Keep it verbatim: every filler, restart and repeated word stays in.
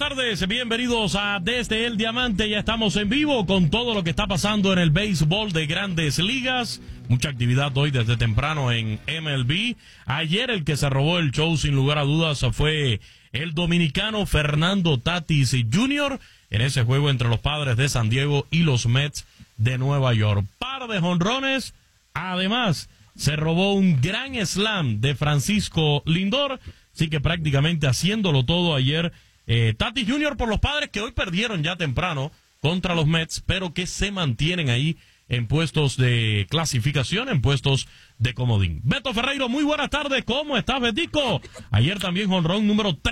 tardes, bienvenidos a Desde el Diamante. Ya estamos en vivo con todo lo que está pasando en el béisbol de Grandes Ligas. Mucha actividad hoy desde temprano en M L B. Ayer el que se robó el show sin lugar a dudas fue el dominicano Fernando Tatis junior en ese juego entre los Padres de San Diego y los Mets de Nueva York. Par de jonrones. Además, se robó un gran slam de Francisco Lindor. Así que prácticamente haciéndolo todo ayer, eh, Tatis junior por los Padres, que hoy perdieron ya temprano contra los Mets, pero que se mantienen ahí en puestos de clasificación, en puestos de comodín. Beto Ferreiro, muy buenas tardes. ¿Cómo estás, Betico? Ayer también jonrón número tres.